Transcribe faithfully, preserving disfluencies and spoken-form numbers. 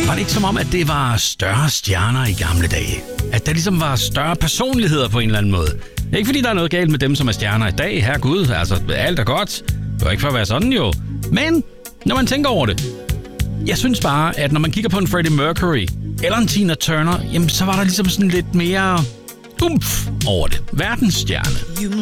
Var det ikke som om, at det var større stjerner i gamle dage? At der ligesom var større personligheder på en eller anden måde? Ikke fordi der er noget galt med dem, som er stjerner i dag. Herregud, altså alt er godt. Det var ikke for at være sådan jo. Men når man tænker over det, jeg synes bare, at når man kigger på en Freddie Mercury eller en Tina Turner, jamen så var der ligesom sådan lidt mere umf over det. Verdensstjerne.